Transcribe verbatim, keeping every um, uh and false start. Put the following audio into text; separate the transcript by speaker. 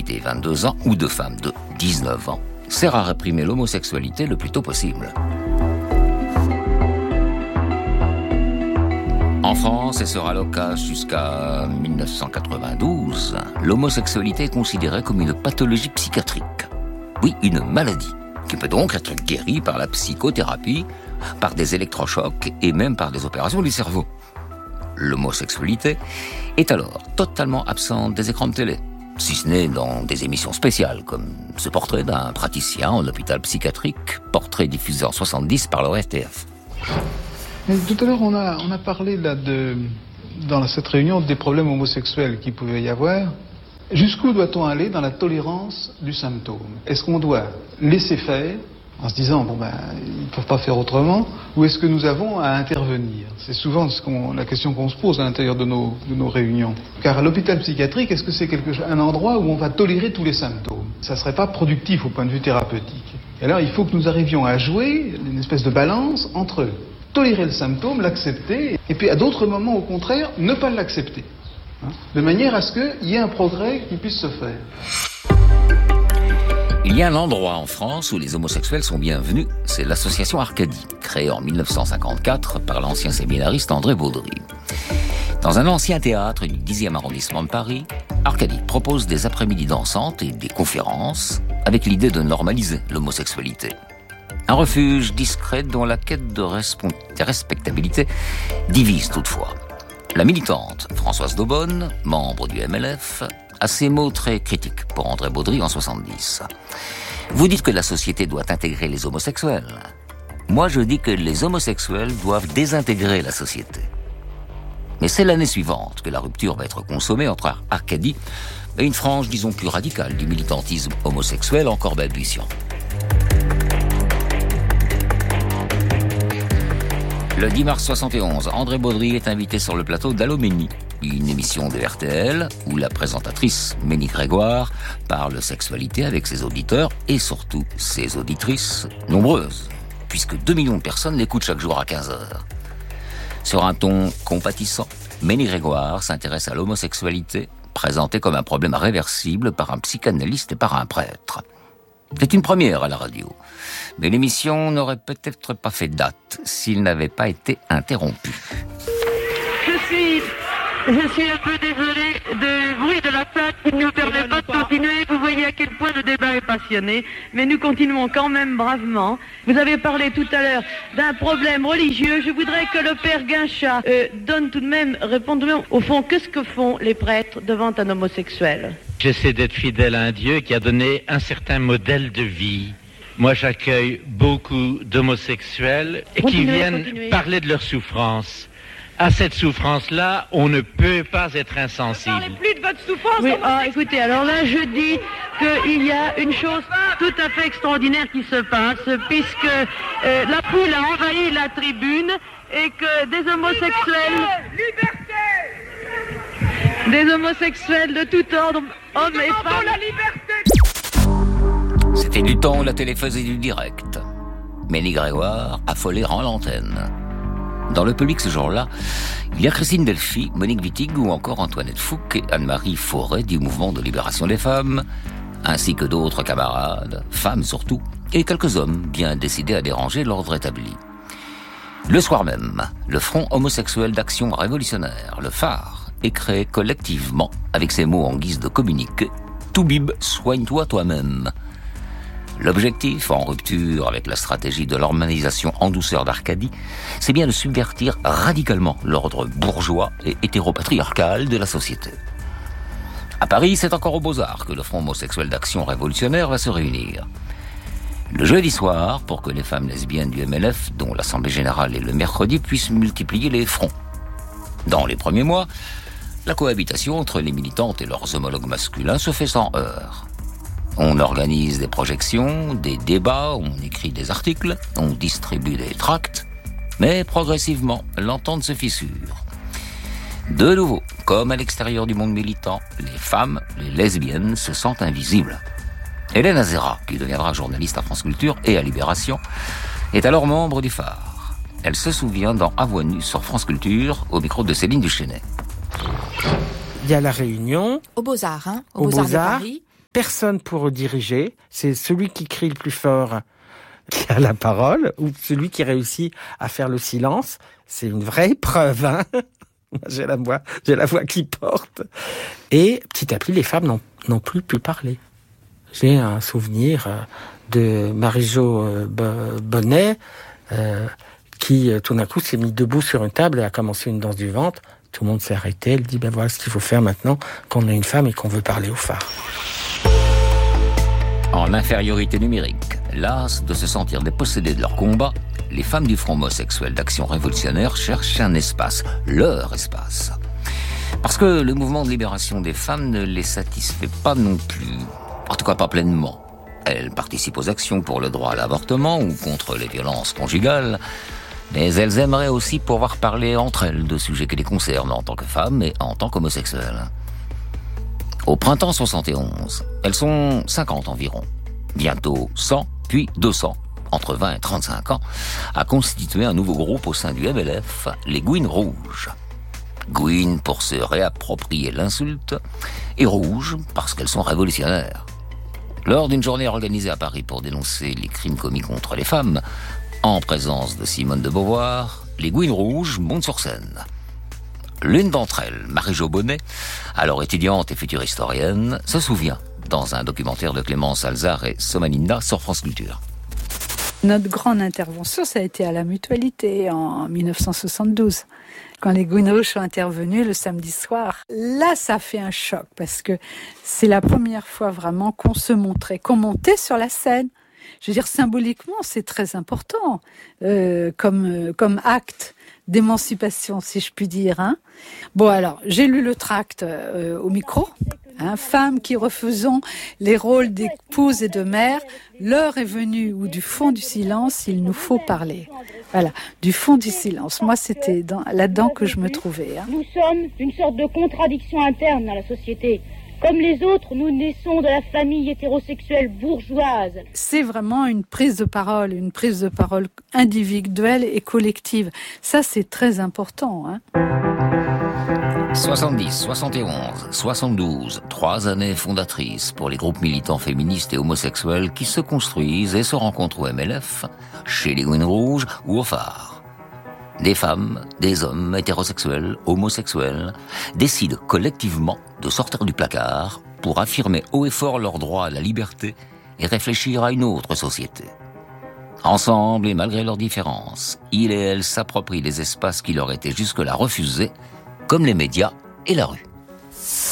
Speaker 1: dès vingt-deux ans ou de femmes de dix-neuf ans sert à réprimer l'homosexualité le plus tôt possible. En France, et sera le cas jusqu'à dix-neuf cent quatre-vingt-douze, l'homosexualité est considérée comme une pathologie psychiatrique. Oui, une maladie, qui peut donc être guérie par la psychothérapie, par des électrochocs et même par des opérations du cerveau. L'homosexualité est alors totalement absente des écrans de télé, si ce n'est dans des émissions spéciales, comme ce portrait d'un praticien en hôpital psychiatrique, portrait diffusé en soixante-dix par l'O R T F.
Speaker 2: Mais tout à l'heure, on a, on a parlé là de, dans cette réunion des problèmes homosexuels qu'il pouvait y avoir. Jusqu'où doit-on aller dans la tolérance du symptôme? Est-ce qu'on doit laisser faire, en se disant, bon ben, ils ne peuvent pas faire autrement, ou est-ce que nous avons à intervenir? C'est souvent ce qu'on, la question qu'on se pose à l'intérieur de nos, de nos réunions. Car à l'hôpital psychiatrique, est-ce que c'est quelque chose, un endroit où on va tolérer tous les symptômes? Ça ne serait pas productif au point de vue thérapeutique. Et alors, il faut que nous arrivions à jouer une espèce de balance entre eux. Tolérer le symptôme, l'accepter, et puis à d'autres moments, au contraire, ne pas l'accepter. Hein, de manière à ce qu'il y ait un progrès qui puisse se faire.
Speaker 1: Il y a un endroit en France où les homosexuels sont bienvenus, c'est l'association Arcadie, créée en dix-neuf cent cinquante-quatre par l'ancien séminariste André Baudry. Dans un ancien théâtre du dixième arrondissement de Paris, Arcadie propose des après-midi dansantes et des conférences avec l'idée de normaliser l'homosexualité. Un refuge discret dont la quête de respons- respectabilité divise toutefois. La militante Françoise Daubonne, membre du M L F, a ces mots très critiques pour André Baudry en soixante-dix. Vous dites que la société doit intégrer les homosexuels. Moi, je dis que les homosexuels doivent désintégrer la société. Mais c'est l'année suivante que la rupture va être consommée entre Arcadie et une frange, disons, plus radicale du militantisme homosexuel encore balbutiant. Le dix mars soixante et onze, André Baudry est invité sur le plateau d'Alloménie, une émission de R T L où la présentatrice Ménie Grégoire parle sexualité avec ses auditeurs et surtout ses auditrices, nombreuses, puisque deux millions de personnes l'écoutent chaque jour à quinze heures. Sur un ton compatissant, Ménie Grégoire s'intéresse à l'homosexualité, présentée comme un problème réversible par un psychanalyste et par un prêtre. C'est une première à la radio, mais l'émission n'aurait peut-être pas fait date s'il n'avait pas été interrompu.
Speaker 3: Je suis, je suis un peu désolée du bruit de la fête qui ne nous permet pas de continuer. Vous voyez à quel point le débat est passionné, mais nous continuons quand même bravement. Vous avez parlé tout à l'heure d'un problème religieux. Je voudrais que le père Guinchat euh, donne tout de même, réponde tout de même, au fond, qu'est-ce que font les prêtres devant un homosexuel?
Speaker 4: J'essaie d'être fidèle à un Dieu qui a donné un certain modèle de vie. Moi, j'accueille beaucoup d'homosexuels et qui viennent continuez. parler de leur souffrance. À cette souffrance-là, on ne peut pas être insensible.
Speaker 3: Ne parlez plus de votre souffrance. Oui, ah, écoutez, alors là, je dis qu'il y a une chose tout à fait extraordinaire qui se passe, puisque euh, la foule a envahi la tribune et que des homosexuels... Liberté, liberté Des homosexuels de tout ordre, hommes et femmes... la liberté.
Speaker 1: C'était du temps où la télé faisait du direct. Ménie Grégoire, affolée, rend l'antenne. Dans le public ce jour-là, il y a Christine Delphi, Monique Wittig ou encore Antoinette Fouque et Anne-Marie Forêt du mouvement de libération des femmes, ainsi que d'autres camarades, femmes surtout, et quelques hommes bien décidés à déranger l'ordre établi. Le soir même, le Front homosexuel d'action révolutionnaire, le phare, est créé collectivement avec ces mots en guise de communiqué « Toubib, soigne-toi toi-même ». L'objectif, en rupture avec la stratégie de l'harmonisation en douceur d'Arcadie, c'est bien de subvertir radicalement l'ordre bourgeois et hétéropatriarcal de la société. À Paris, c'est encore aux Beaux-Arts que le Front homosexuel d'action révolutionnaire va se réunir. Le jeudi soir, pour que les femmes lesbiennes du M L F, dont l'Assemblée Générale est le mercredi, puissent multiplier les fronts. Dans les premiers mois, la cohabitation entre les militantes et leurs homologues masculins se fait sans heurts. On organise des projections, des débats, on écrit des articles, on distribue des tracts, mais progressivement, l'entente se fissure. De nouveau, comme à l'extérieur du monde militant, les femmes, les lesbiennes se sentent invisibles. Hélène Azera, qui deviendra journaliste à France Culture et à Libération, est alors membre du phare. Elle se souvient dans À voix nue sur France Culture, au micro de Céline Duchesnay.
Speaker 5: Il y a la réunion.
Speaker 6: Aux Beaux-Arts, hein,
Speaker 5: aux, aux Beaux-Arts,
Speaker 6: Beaux-Arts de Paris.
Speaker 5: personne pour diriger. C'est celui qui crie le plus fort qui a la parole, ou celui qui réussit à faire le silence. C'est une vraie épreuve, hein. J'ai la voix, j'ai la voix qui porte. Et petit à petit, les femmes n'ont, n'ont plus pu parler. J'ai un souvenir de Marie-Jo Bonnet, euh, qui tout d'un coup s'est mise debout sur une table et a commencé une danse du ventre. Tout le monde s'est arrêté. Elle dit, ben voilà ce qu'il faut faire maintenant quand on est une femme et qu'on veut parler au phare.
Speaker 1: En infériorité numérique, las de se sentir dépossédées de leur combat, les femmes du Front homosexuel d'Action révolutionnaire cherchent un espace, leur espace. Parce que le mouvement de libération des femmes ne les satisfait pas non plus, en tout cas pas pleinement. Elles participent aux actions pour le droit à l'avortement ou contre les violences conjugales, mais elles aimeraient aussi pouvoir parler entre elles de sujets qui les concernent en tant que femmes et en tant qu'homosexuelles. Au printemps soixante et onze, elles sont cinquante environ, bientôt cent, puis deux cents, entre vingt et trente-cinq ans, à constituer un nouveau groupe au sein du M L F, les Gouines Rouges. Gouines pour se réapproprier l'insulte, et rouges parce qu'elles sont révolutionnaires. Lors d'une journée organisée à Paris pour dénoncer les crimes commis contre les femmes, en présence de Simone de Beauvoir, les Gouines Rouges montent sur scène. L'une d'entre elles, Marie-Jo Bonnet, alors étudiante et future historienne, se souvient dans un documentaire de Clémence Alzard et Somalinda sur France Culture.
Speaker 6: Notre grande intervention, ça a été à la Mutualité en dix-neuf cent soixante-douze. Quand les Gouines Rouges sont intervenus le samedi soir, là, ça fait un choc parce que c'est la première fois vraiment qu'on se montrait, qu'on montait sur la scène. Je veux dire, symboliquement, c'est très important euh, comme, euh, comme acte d'émancipation, si je puis dire. Hein. Bon, alors, j'ai lu le tract euh, au micro. Hein, femmes qui refaisons les rôles d'épouse et de mère, l'heure est venue où du fond du silence, il nous faut parler. Voilà, du fond du silence. Moi, c'était dans, là-dedans que je me trouvais. Hein.
Speaker 7: Nous sommes une sorte de contradiction interne dans la société. Comme les autres, nous naissons de la famille hétérosexuelle bourgeoise.
Speaker 6: C'est vraiment une prise de parole, une prise de parole individuelle et collective. Ça, c'est très important. Hein.
Speaker 1: soixante-dix, soixante et onze, soixante-douze, trois années fondatrices pour les groupes militants féministes et homosexuels qui se construisent et se rencontrent au M L F, chez les Gouines Rouges ou au phare. Des femmes, des hommes hétérosexuels, homosexuels, décident collectivement de sortir du placard pour affirmer haut et fort leur droit à la liberté et réfléchir à une autre société. Ensemble et malgré leurs différences, ils et elles s'approprient les espaces qui leur étaient jusque-là refusés, comme les médias et la rue.